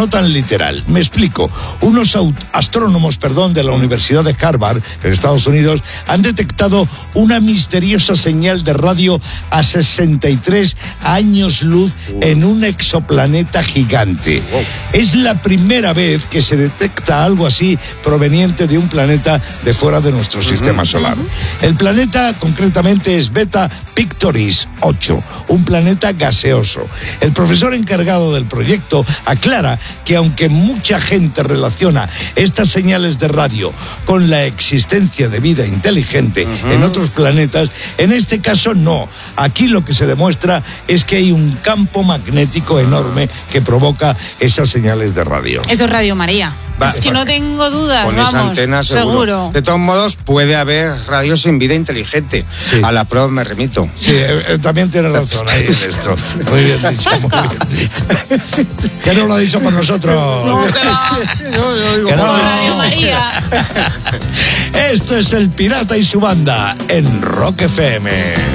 no tan literal. Me explico. Unos astrónomos de la Universidad de Harvard, en Estados Unidos, han detectado una misteriosa señal de radio a 63 años luz en un exoplaneta gigante. Es la primera vez que se detecta algo así proveniente de un planeta de fuera de nuestro sistema solar. El planeta concretamente es Beta Pictoris 8, un planeta gaseoso. El profesor encargado del proyecto aclara que aunque mucha gente relaciona estas señales de radio con la existencia de vida inteligente en otros planetas, en este caso no. Aquí lo que se demuestra es que hay un campo magnético enorme que provoca esas señales de radio. Eso es Radio María. Si no tengo dudas, con vamos, esa antena seguro. De todos modos, puede haber radio sin vida inteligente. Sí. A la prueba me remito. Sí, también tiene razón ahí en esto. Muy bien dicho, muy bien dicho. Que no lo ha dicho por nosotros. No, que no. Yo digo que por no. Radio María. Esto es El Pirata y su banda en Rock FM.